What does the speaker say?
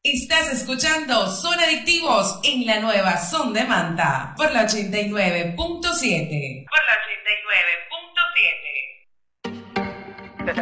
Estás escuchando Son Adictivos en la nueva Son de Manta por la 89.7. Por la